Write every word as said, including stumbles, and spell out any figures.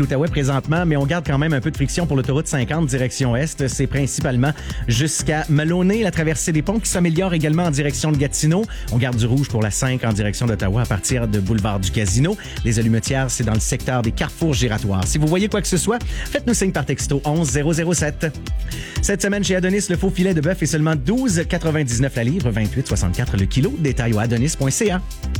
l'Outaouais présentement, mais on garde quand même un peu de friction pour l'autoroute cinquante direction Est. C'est principalement jusqu'à Maloney, la traversée des ponts qui s'améliore également en direction de Gatineau. On garde du rouge pour la cinq en direction d'Ottawa à partir de boulevard du Casino. Les allumetières, c'est dans le secteur des carrefours giratoires. Si vous voyez quoi que ce soit, faites-nous signe par texto onze zéro zéro sept. Cette semaine, chez Adonis, le faux filet de bœuf est seulement douze quatre-vingt-dix-neuf la livre, vingt-huit soixante-quatre le kilo. Détail au adonis point c a.